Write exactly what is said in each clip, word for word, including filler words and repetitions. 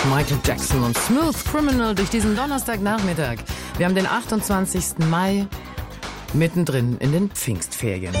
Michael Jackson und Smooth Criminal durch diesen Donnerstagnachmittag. Wir haben den achtundzwanzigsten Mai, mittendrin in den Pfingstferien.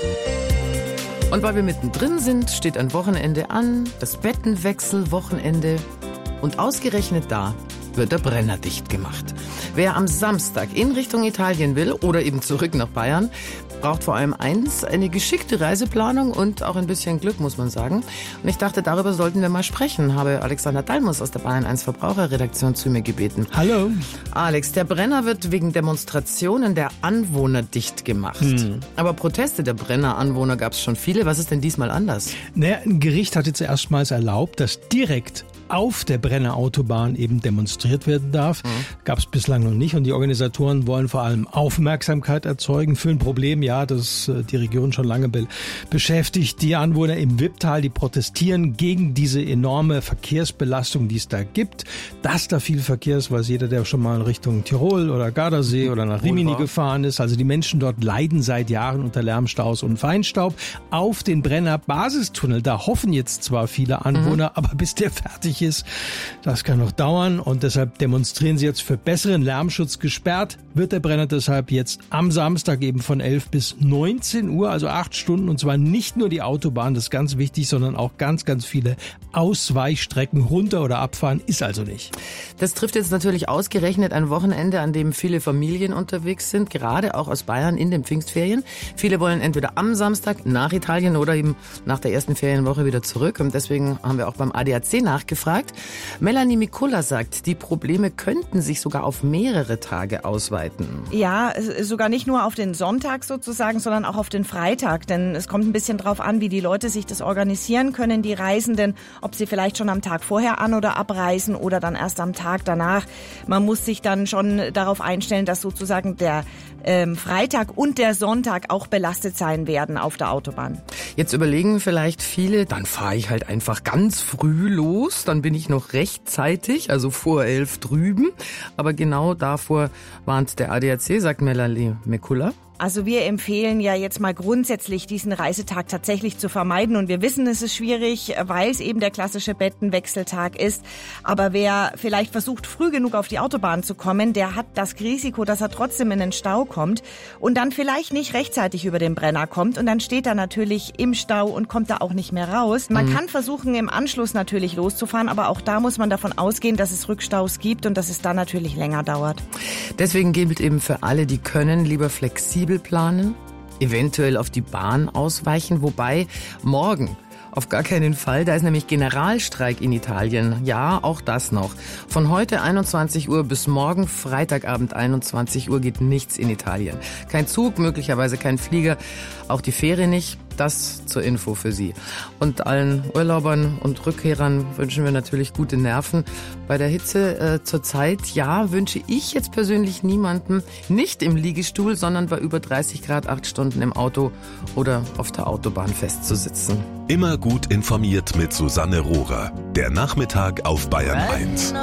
Und weil wir mittendrin sind, steht ein Wochenende an, das Bettenwechsel-Wochenende. Und ausgerechnet da wird der Brenner dicht gemacht. Wer am Samstag in Richtung Italien will oder eben zurück nach Bayern, braucht vor allem eins, eine geschickte Reiseplanung und auch ein bisschen Glück, muss man sagen. Und ich dachte, darüber sollten wir mal sprechen. Habe Alexander Dalmus aus der Bayern eins Verbraucherredaktion zu mir gebeten. Hallo. Alex, der Brenner wird wegen Demonstrationen der Anwohner dicht gemacht. Hm. Aber Proteste der Brenner-Anwohner gab es schon viele. Was ist denn diesmal anders? Naja, ein Gericht hat jetzt erstmals erlaubt, dass direkt auf der Brenner Autobahn eben demonstriert werden darf. Mhm. Gab es bislang noch nicht. Und die Organisatoren wollen vor allem Aufmerksamkeit erzeugen für ein Problem, ja, das die Region schon lange be- beschäftigt. Die Anwohner im Wipptal, die protestieren gegen diese enorme Verkehrsbelastung, die es da gibt. Dass da viel Verkehr ist, weiß jeder, der schon mal in Richtung Tirol oder Gardasee oder nach Rimini gefahren ist. Also die Menschen dort leiden seit Jahren unter Lärmstaus und Feinstaub. Auf den Brenner Basistunnel, da hoffen jetzt zwar viele Anwohner, mhm. aber bis der fertig ist, das kann noch dauern und deshalb demonstrieren sie jetzt für besseren Lärmschutz. Gesperrt wird der Brenner deshalb jetzt am Samstag eben von elf bis neunzehn Uhr, also acht Stunden, und zwar nicht nur die Autobahn, das ist ganz wichtig, sondern auch ganz, ganz viele Ausweichstrecken runter oder abfahren ist also nicht. Das trifft jetzt natürlich ausgerechnet ein Wochenende, an dem viele Familien unterwegs sind, gerade auch aus Bayern in den Pfingstferien. Viele wollen entweder am Samstag nach Italien oder eben nach der ersten Ferienwoche wieder zurück und deswegen haben wir auch beim A D A C nachgefragt. Melanie Mikula sagt, die Probleme könnten sich sogar auf mehrere Tage ausweiten. Ja, sogar nicht nur auf den Sonntag sozusagen, sondern auch auf den Freitag. Denn es kommt ein bisschen drauf an, wie die Leute sich das organisieren können, die Reisenden, ob sie vielleicht schon am Tag vorher an- oder abreisen oder dann erst am Tag danach. Man muss sich dann schon darauf einstellen, dass sozusagen der ähm, Freitag und der Sonntag auch belastet sein werden auf der Autobahn. Jetzt überlegen vielleicht viele, dann fahre ich halt einfach ganz früh los, dann bin ich noch rechtzeitig, also vor elf drüben. Aber genau davor warnt der A D A C, sagt Melanie Mikula. Also wir empfehlen ja jetzt mal grundsätzlich, diesen Reisetag tatsächlich zu vermeiden. Und wir wissen, es ist schwierig, weil es eben der klassische Bettenwechseltag ist. Aber wer vielleicht versucht, früh genug auf die Autobahn zu kommen, der hat das Risiko, dass er trotzdem in den Stau kommt und dann vielleicht nicht rechtzeitig über den Brenner kommt. Und dann steht er natürlich im Stau und kommt da auch nicht mehr raus. Man mhm. kann versuchen, im Anschluss natürlich loszufahren, aber auch da muss man davon ausgehen, dass es Rückstaus gibt und dass es dann natürlich länger dauert. Deswegen gilt eben für alle, die können, lieber flexibel planen, eventuell auf die Bahn ausweichen, wobei morgen auf gar keinen Fall, da ist nämlich Generalstreik in Italien. Ja, auch das noch. Von heute einundzwanzig Uhr bis morgen Freitagabend einundzwanzig Uhr geht nichts in Italien. Kein Zug, möglicherweise kein Flieger, auch die Fähre nicht. Das zur Info für Sie. Und allen Urlaubern und Rückkehrern wünschen wir natürlich gute Nerven. Bei der Hitze äh, zurzeit, ja, wünsche ich jetzt persönlich niemandem nicht im Liegestuhl, sondern bei über dreißig Grad acht Stunden im Auto oder auf der Autobahn festzusitzen. Immer gut informiert mit Susanne Rohrer. Der Nachmittag auf Bayern eins.